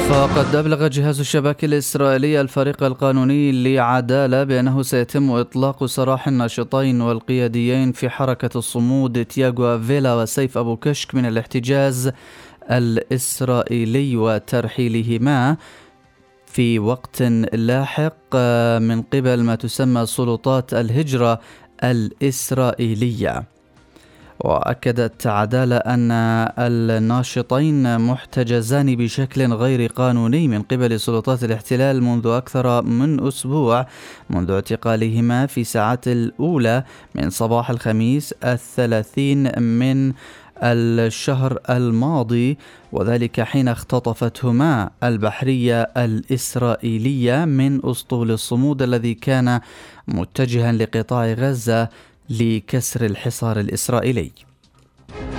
فقد أبلغ جهاز الشباك الإسرائيلي الفريق القانوني لعدالة بأنه سيتم إطلاق سراح الناشطين والقياديين في حركة الصمود تياغو أفيلا وسيف أبو كشك من الاحتجاز الإسرائيلي وترحيلهما في وقت لاحق من قبل ما تسمى سلطات الهجرة الإسرائيلية. وأكدت عدالة أن الناشطين محتجزان بشكل غير قانوني من قبل سلطات الاحتلال منذ أكثر من أسبوع، منذ اعتقالهما في الساعات الأولى من صباح الخميس 30 من الشهر الماضي، وذلك حين اختطفتهما البحرية الإسرائيلية من أسطول الصمود الذي كان متجها لقطاع غزة لكسر الحصار الإسرائيلي.